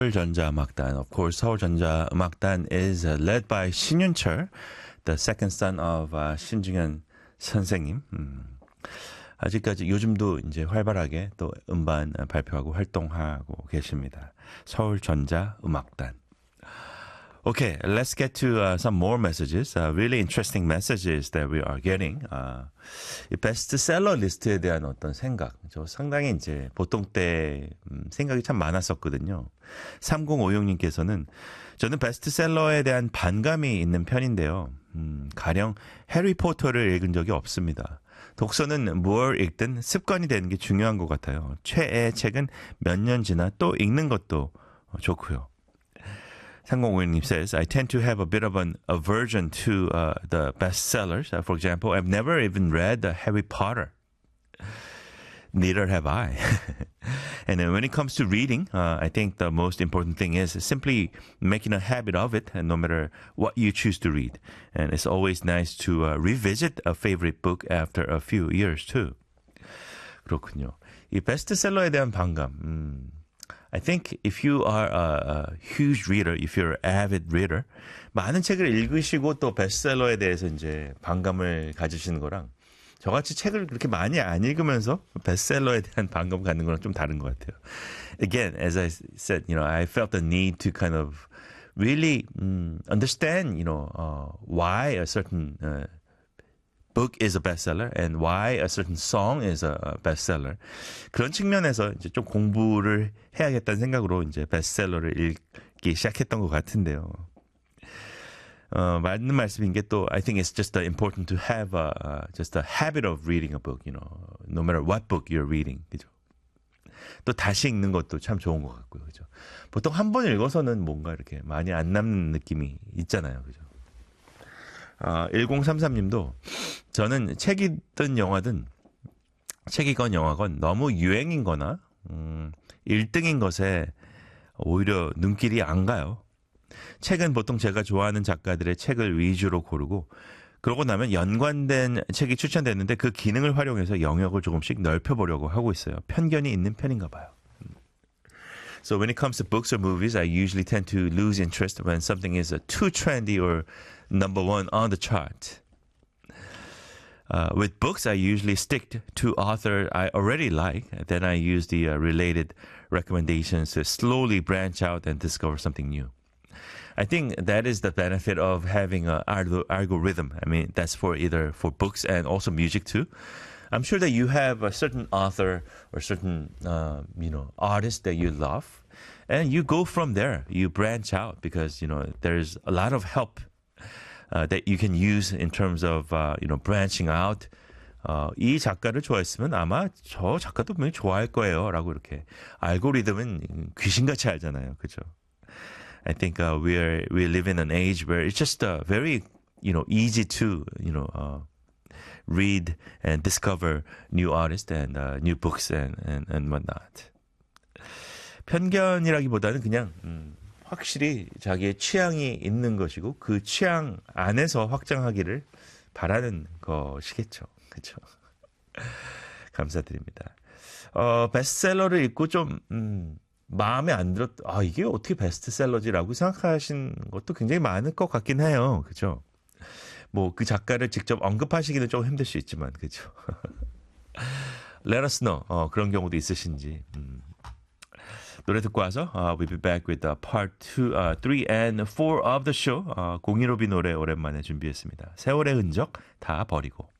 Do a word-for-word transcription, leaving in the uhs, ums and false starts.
서울전자 음악단. Of course, 서울전자 음악단 is uh, led by 신윤철, the second son of uh, 신중현 선생님. 음. 아직까지 요즘도 이제 활발하게 또 음반 발표하고 활동하고 계십니다. 서울전자 음악단. Okay, let's get to uh, some more messages. Uh, really interesting messages that we are getting. Uh, 이 베스트셀러 리스트에 대한 어떤 생각. 저 상당히 이제 보통 때 음, 생각이 참 많았었거든요. 삼공오육님께서는 저는 베스트셀러에 대한 반감이 있는 편인데요. 음, 가령 해리포터를 읽은 적이 없습니다. 독서는 무엇을 읽든 습관이 되는 게 중요한 것 같아요. 최애의 책은 몇 년 지나 또 읽는 것도 좋고요. 삼공오일님 says, I tend to have a bit of an aversion to uh, the bestsellers. Uh, for example, I've never even read uh, Harry Potter. Neither have I. And uh, when it comes to reading, uh, I think the most important thing is simply making a habit of it, and no matter what you choose to read. And it's always nice to uh, revisit a favorite book after a few years too. 그렇군요. 이 베스트셀러에 대한 반감. 음. I think if you are a, a huge reader, if you're an avid reader, 많은 책을 읽으시고 또 베스트셀러에 대해서 이제 반감을 가지시는 거랑 저같이 책을 그렇게 많이 안 읽으면서 베스트셀러에 대한 반감을 갖는 거랑 좀 다른 것 같아요. Again, as I said, you know, I felt the need to kind of really um, understand, you know, uh, why a certain uh, book is a bestseller and why a certain song is a bestseller. 그런 측면에서 이제 좀 공부를 해야겠다는 생각으로 이제 베스트셀러를 읽기 시작했던 것 같은데요. 어, 맞는 말씀인 게 또 I think it's just important to have a, uh, just a habit of reading a book, you know, no matter what book you're reading, 그죠? 또 다시 읽는 것도 참 좋은 것 같고요, 그죠? 보통 한 번 읽어서는 뭔가 이렇게 많이 안 남는 느낌이 있잖아요, 그죠? 아, 일공삼삼님도 저는 책이든 영화든 책이건 영화건 너무 유행인 거나 음, 일 등인 것에 오히려 눈길이 안 가요. 책은 보통 제가 좋아하는 작가들의 책을 위주로 고르고 그러고 나면 연관된 책이 추천됐는데 그 기능을 활용해서 영역을 조금씩 넓혀보려고 하고 있어요. 편견이 있는 편인가 봐요. So when it comes to books or movies, I usually tend to lose interest when something is uh, too trendy or number one on the chart. Uh, with books, I usually stick to author I already like. Then I use the uh, related recommendations to slowly branch out and discover something new. I think that is the benefit of having an algorithm. I mean, that's for either for books and also music too. I'm sure that you have a certain author or certain, uh, you know, artist that you love, and you go from there. You branch out because, you know, there's a lot of help uh, that you can use in terms of, uh, you know, branching out. 어, 이 작가를 좋아했으면 아마 저 작가도 분명히 좋아할 거예요. 라고 이렇게. 알고리즘은 귀신같이 알잖아요. 그죠? I think uh, we're, we live in an age where it's just uh, very, you know, easy to, you know, uh, read and discover new artists and uh, new books and, and, and whatnot. 편견이라기보다는 그냥 음, 확실히 자기의 취향이 있는 것이고 그 취향 안에서 확장하기를 바라는 것이겠죠. 그렇죠. 감사드립니다. 어, 베스트셀러를 읽고 좀 음, 마음에 안 들었, 아 이게 어떻게 베스트셀러지라고 생각하신 것도 굉장히 많을 것 같긴 해요. 그렇죠. 뭐 그 작가를 직접 언급하시기는 좀 힘들 수 있지만 그렇죠. Let us know. 어, 그런 경우도 있으신지. 음. 노래 듣고 와서 uh, we'll be back with uh, part two, uh, three and four of the show. 어, 공일오비 노래 오랜만에 준비했습니다. 세월의 흔적 다 버리고.